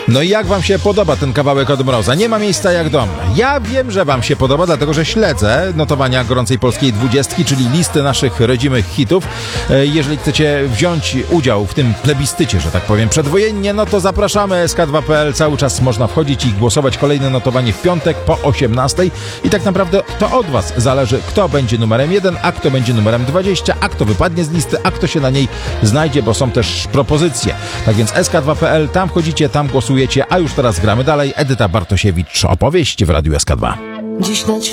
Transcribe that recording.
No i jak wam się podoba ten kawałek od Mroza? Nie ma miejsca jak dom. Ja wiem, że wam się podoba, dlatego że śledzę notowania gorącej polskiej 20, czyli listy naszych rodzimych hitów. Jeżeli chcecie wziąć udział w tym plebiscycie, że tak powiem, przedwojennie, no to zapraszamy sk2.pl. Cały czas można wchodzić i głosować. Kolejne notowanie w piątek po 18. I tak naprawdę to od was zależy, kto będzie numerem 1, a kto będzie numerem 20, a kto wypadnie z listy, a kto się na niej znajdzie, bo są też propozycje. Tak więc sk2.pl, tam wchodzicie, tam głosujecie, a już teraz gramy dalej. Edyta Bartosiewicz, opowieść w Radiu SK2. Dziś na